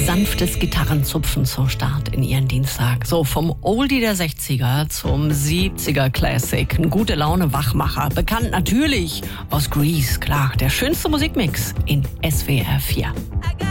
sanftes Gitarrenzupfen zum Start in Ihren Dienstag. So, vom Oldie der 60er zum 70er Classic. Ein gute Laune Wachmacher. Bekannt natürlich aus Grease, klar. Der schönste Musikmix in SWR 4.